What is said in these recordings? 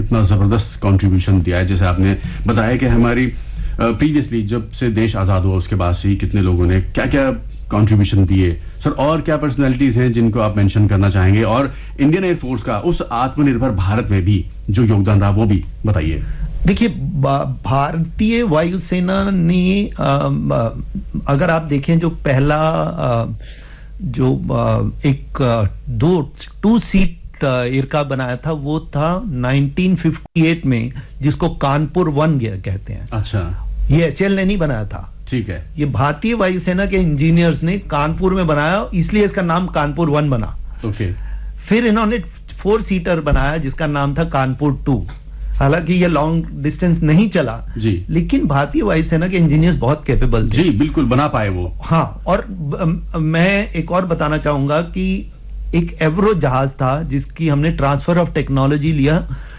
कितना जबरदस्त कंट्रीब्यूशन दिया है। जैसे आपने बताया कि हमारी प्रीवियसली जब से देश आजाद हुआ उसके बाद से ही कितने लोगों ने क्या क्या कंट्रीब्यूशन दिए सर, और क्या पर्सनालिटीज हैं जिनको आप मेंशन करना चाहेंगे, और इंडियन एयरफोर्स का उस आत्मनिर्भर भारत में भी जो योगदान रहा वो भी बताइए। देखिए, भारतीय वायुसेना ने अगर आप देखें जो पहला जो एक टू सीट एयरक्राफ्ट बनाया था वो था 1958 में, जिसको कानपुर 1 कहते हैं। अच्छा, ये HAL ने नहीं बनाया था, ठीक है, ये भारतीय वायुसेना के इंजीनियर्स ने कानपुर में बनाया, इसलिए इसका नाम कानपुर 1 बना। ओके। फिर इन्होंने 4 सीटर बनाया जिसका नाम था कानपुर 2। हालांकि ये लॉन्ग डिस्टेंस नहीं चला जी, लेकिन भारतीय वायुसेना के इंजीनियर्स बहुत कैपेबल थे जी, बिल्कुल बना पाए वो। हाँ, और मैं एक और बताना चाहूंगा कि एक एवरो जहाज था जिसकी हमने ट्रांसफर ऑफ टेक्नोलॉजी लिया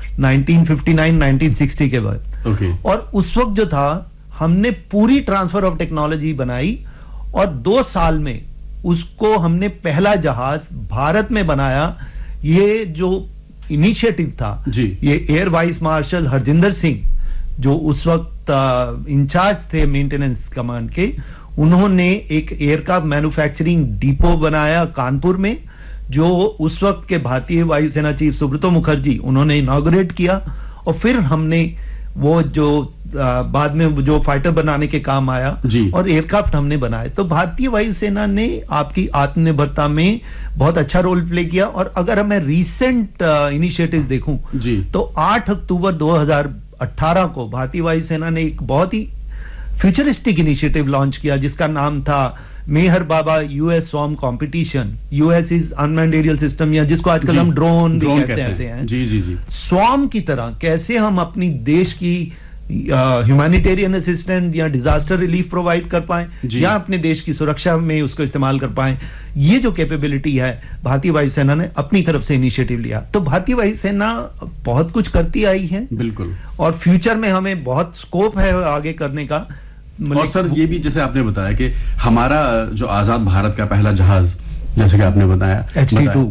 1959-1960 के बाद। ओके। और उस वक्त जो था हमने पूरी ट्रांसफर ऑफ टेक्नोलॉजी बनाई और 2 साल में उसको हमने पहला जहाज भारत में बनाया। ये जो इनिशिएटिव था जी, ये air vice marshal Harjinder Singh जो उस वक्त इंचार्ज थे मेंटेनेंस कमांड के, उन्होंने एक एयरक्राफ्ट मैन्युफैक्चरिंग डिपो बनाया कानपुर में, जो उस वक्त के भारतीय वायुसेना चीफ सुब्रतो मुखर्जी उन्होंने इनॉग्रेट किया। और फिर हमने वो जो बाद में जो फाइटर बनाने के काम आया और एयरक्राफ्ट हमने बनाए। तो भारतीय वायुसेना ने आपकी आत्मनिर्भरता में बहुत अच्छा रोल प्ले किया। और अगर मैं रीसेंट इनिशिएटिव देखूं तो 8 अक्टूबर 2018 को भारतीय वायुसेना ने एक बहुत ही फ्यूचरिस्टिक इनिशिएटिव लॉन्च किया जिसका नाम था मेहर बाबा US swarm competition. US is unmanned aerial system, या जिसको आजकल हम ड्रोन भी कहते हैं। जी जी जी। स्वॉर्म की तरह कैसे हम अपनी देश की ह्यूमैनिटेरियन असिस्टेंस या डिजास्टर रिलीफ प्रोवाइड कर पाएं या अपने देश की सुरक्षा में उसको इस्तेमाल कर पाएं, ये जो कैपेबिलिटी है भारतीय वायुसेना ने अपनी तरफ से इनिशिएटिव लिया। तो भारतीय वायुसेना बहुत कुछ करती आई है बिल्कुल, और फ्यूचर में हमें बहुत स्कोप है आगे करने का। और सर ये भी जैसे आपने बताया कि हमारा जो आजाद भारत का पहला जहाज, जैसे कि आपने बताया HD-2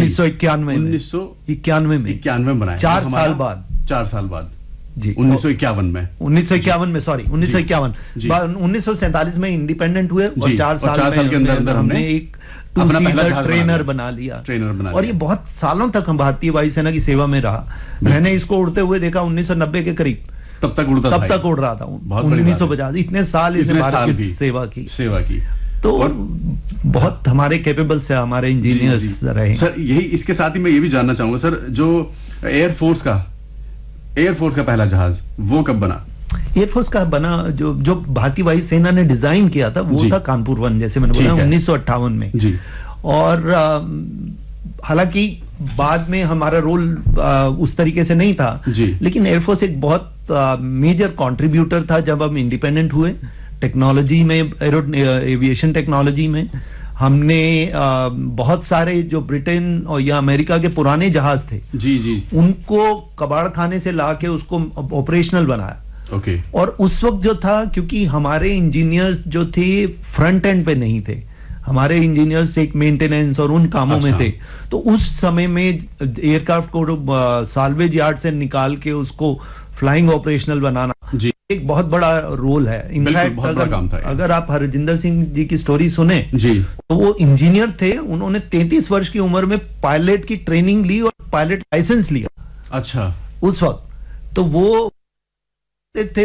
1991 में बनाया, 4 साल बाद जी, 1951 में सॉरी 1947 में इंडिपेंडेंट हुए और 4 साल के अंदर हमने एक टू सीटर ट्रेनर बना लिया। और ये बहुत सालों तक हम भारतीय वायुसेना की सेवा में रहा। मैंने इसको उड़ते हुए देखा 1990 के करीब, तब तक उड़ रहा था 1950। इतने साल इसने भारत की सेवा की। तो बहुत हमारे केपेबल से हमारे इंजीनियर्स रहे। सर यही, इसके साथ ही मैं ये भी जानना चाहूंगा सर, जो एयरफोर्स का पहला जहाज वो कब बना? एयरफोर्स का बना जो भारतीय वायुसेना ने डिजाइन किया था वो था कानपुर 1, जैसे मैंने बोला 1958 में जी। और हालांकि बाद में हमारा रोल उस तरीके से नहीं था जी, लेकिन एयरफोर्स एक बहुत मेजर कंट्रीब्यूटर था जब हम इंडिपेंडेंट हुए टेक्नोलॉजी में, एविएशन टेक्नोलॉजी में। हमने बहुत सारे जो ब्रिटेन और या अमेरिका के पुराने जहाज थे जी, उनको कबाड़ खाने से लाके उसको ऑपरेशनल बनाया। ओके। और उस वक्त जो था, क्योंकि हमारे इंजीनियर्स जो थे फ्रंट एंड पे नहीं थे, हमारे इंजीनियर्स एक मेंटेनेंस और उन कामों में थे, तो उस समय में एयरक्राफ्ट को साल्वेज यार्ड से निकाल के उसको फ्लाइंग ऑपरेशनल बनाना जी एक बहुत बड़ा रोल है। इनफैक्ट अगर आप हरजिंदर सिंह जी की स्टोरी सुने जी, तो वो इंजीनियर थे, उन्होंने 33 वर्ष की उम्र में पायलट की ट्रेनिंग ली और पायलट लाइसेंस लिया। अच्छा। उस वक्त तो वो थे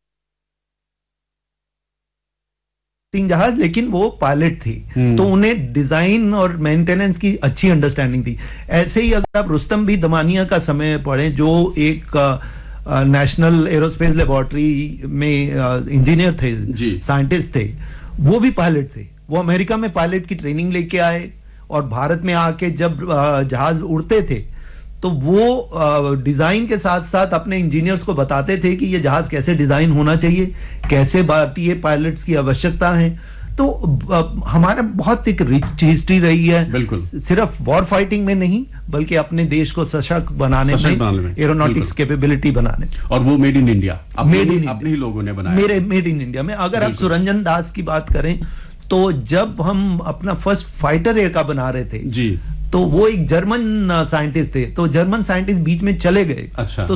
जहाज, लेकिन वो पायलट थी, तो उन्हें डिजाइन और मेंटेनेंस की अच्छी अंडरस्टैंडिंग थी। ऐसे ही अगर आप रुस्तम भी दमानिया का समय पढ़ें, जो एक नेशनल एरोस्पेस लेबोरेटरी में इंजीनियर थे, साइंटिस्ट थे, वो भी पायलट थे। वो अमेरिका में पायलट की ट्रेनिंग लेके आए और भारत में आके जब जहाज उड़ते थे तो वो डिजाइन के साथ साथ अपने इंजीनियर्स को बताते थे कि ये जहाज कैसे डिजाइन होना चाहिए, कैसे भारतीय पायलट्स की आवश्यकता है। तो हमारा बहुत एक रिच हिस्ट्री रही है, बिल्कुल, सिर्फ वॉर फाइटिंग में नहीं बल्कि अपने देश को सशक्त बनाने में, एरोनॉटिक्स कैपेबिलिटी बनाने। और वो मेड इन इंडिया, अपने ही लोगों ने बनाया। मेड इन इंडिया में अगर आप सुरंजन दास की बात करें तो जब हम अपना फर्स्ट फाइटर एयरक्राफ्ट बना रहे थे जी, तो वो एक जर्मन साइंटिस्ट थे, तो जर्मन साइंटिस्ट बीच में चले गए। अच्छा। तो